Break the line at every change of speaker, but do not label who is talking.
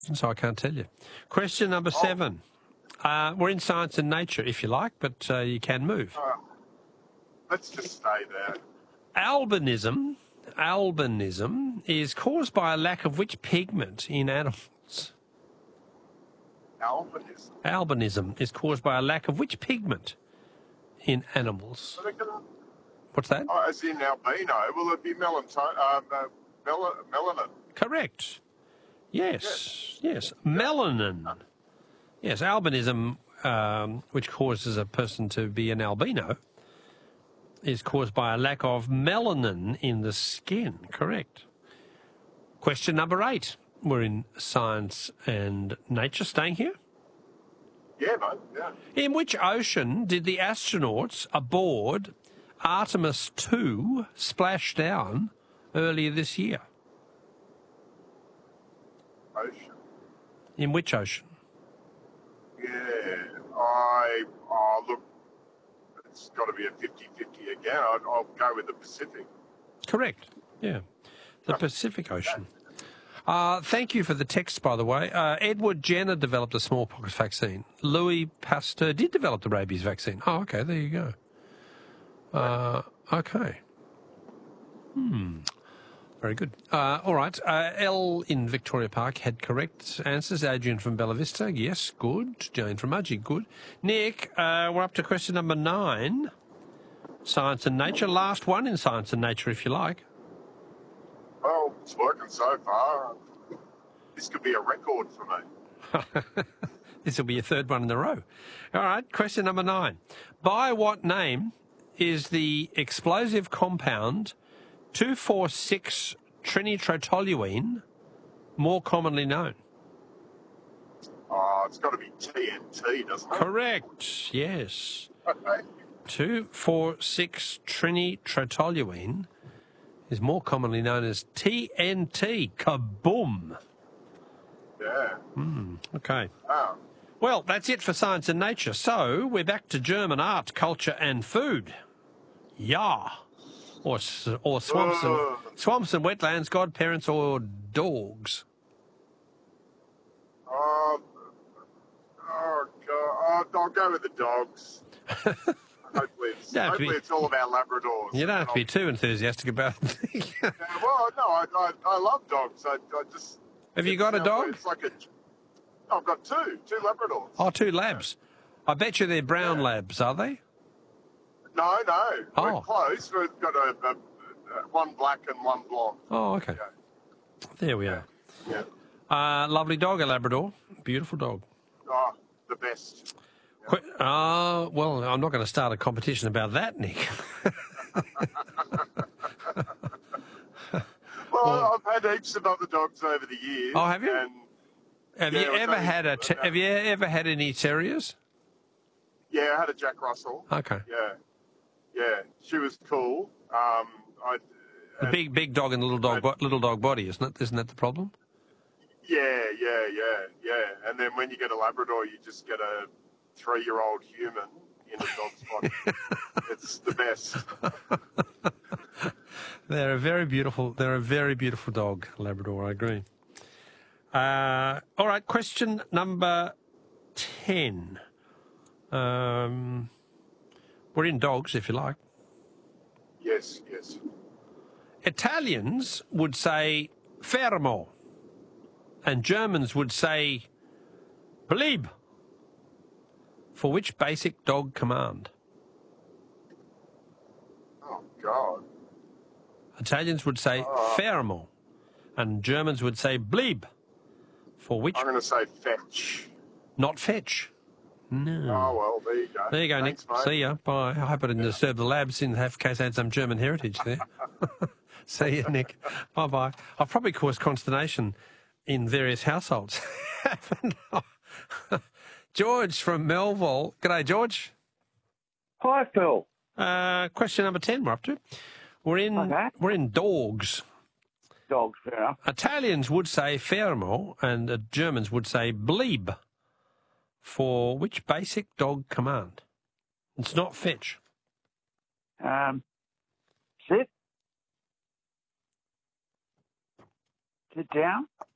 So I can't tell you. Question number 7. We're in science and nature, if you like, but you can move.
Let's just stay there.
Albinism is caused by a lack of which pigment in animals?
Albinism.
Albinism is caused by a lack of which pigment in animals? What's that?
Oh, as in albino. Will it be melanin?
Correct. Yes. Melanin. Yes, albinism, which causes a person to be an albino, is caused by a lack of melanin in the skin. Correct. Question number 8. We're in science and nature. Staying here?
Yeah, mate. Yeah.
In which ocean did the astronauts aboard Artemis 2 splash down earlier this year?
Ocean.
In which ocean?
Yeah. Look, it's got to be a 50-50 again. I'll go with the Pacific.
Correct. Yeah. The Pacific Ocean. Thank you for the text, by the way. Edward Jenner developed a smallpox vaccine. Louis Pasteur did develop the rabies vaccine. Oh, okay, there you go. Okay. Very good. All right. Elle in Victoria Park had correct answers. Adrian from Bella Vista, yes, good. Jane from Mudgee, good. Nick, we're up to question number 9. Science and nature. Last one in science and nature, if you like.
Well, it's working so far. This could be a record for me.
This will be your 3rd one in a row. All right, question number 9. By what name is the explosive compound 2,4,6-trinitrotoluene more commonly known?
It's got to be TNT, doesn't it?
Correct, yes.
Okay.
2,4,6-trinitrotoluene is more commonly known as TNT. Kaboom!
Yeah.
Okay.
Oh.
Well, that's it for science and nature. So we're back to German art, culture and food. Yeah. Or swamps and wetlands, godparents or dogs.
God. I'll go with the dogs. Hopefully it's all about Labradors.
You don't have to be too enthusiastic about it.
Yeah, well, no, I love dogs. I just...
Have you got a dog?
It's like I've got two Labradors.
Oh, 2 labs. I bet you they're brown labs, are they?
No.
Oh.
We're close. We've got one black and one blonde.
Oh, okay.
Yeah.
There we are.
Yeah.
Lovely dog, a Labrador. Beautiful dog.
Oh, the best.
Well, I'm not going to start a competition about that, Nick.
Well, I've had heaps of other dogs over the years.
Oh, have you?
And
Have you ever had any terriers?
Yeah, I had a Jack Russell.
Okay.
Yeah. She was cool.
The big dog and little dog body, isn't it? Isn't that the problem?
Yeah. And then when you get a Labrador, you just get a 3-year-old human in a dog's body. It's the best.
They're a very beautiful dog, Labrador, I agree. All right, question number 10. We're in dogs, if you like.
Yes.
Italians would say fermo, and Germans would say bleib. For which basic dog command?
Oh, God.
Italians would say fermo, and Germans would say bleib. For which?
I'm going to say fetch.
Not fetch. No.
Oh, well, there you go.
There you go,
Thanks,
Nick.
mate.
See ya. Bye. I hope I didn't disturb the labs in case I had some German heritage there. See you, Nick. Bye-bye. I've probably caused consternation in various households. George from Melville. G'day, George.
Hi, Phil.
Question number 10 we're up to. We're in dogs.
Dogs, fair enough.
Italians would say fermo and Germans would say bleib. For which basic dog command? It's not fetch.
Sit. Sit down.